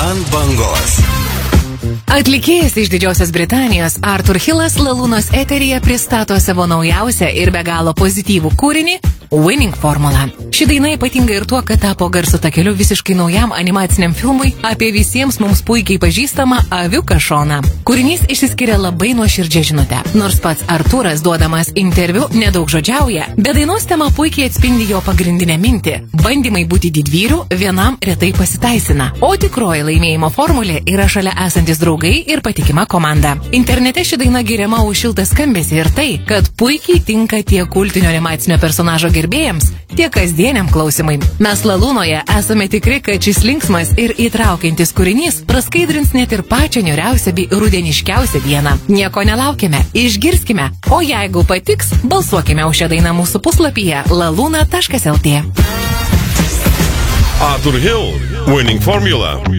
Ant bangos. Atlikėjas iš Didžiosios Britanijos Arthur Hillas Lalūnos eteryje pristato savo naujausią ir be galo pozityvų kūrinį Winning Formula. Ši daina ypatinga ir tuo, kad tapo garso takeliu visiškai naujam animaciniam filmui apie visiems mums puikiai pažįstamą aviuką Šoną. Kūrinys išsiskiria labai nuoširdžia žinute. Nors pats Artūras, duodamas interviu, nedaug žodžiauja, bet dainos tema puikiai atspindi jo pagrindinę mintį. Bandymai būti didvyriu vienam retai pasiteisina, o tikroji laimėjimo formulė yra šalia esantis draugai ir patikima komanda. Internete ši daina giriama už šiltą skambesį ir tai, kad puikiai tinka tiek kultinio animacinio personažo gerbėjams, tiek kasdieniam klausimai. Mes Lalūnoje esame tikri, kad šis linksmas ir įtraukiantis kūrinys praskaidrins net ir pačią niūriausią bei rudeniškiausią dieną. Nieko nelaukime, išgirskime, o jeigu patiks, balsuokime už šią dainą mūsų puslapyje laluna.lt. Arthur Hill, Winning Formula.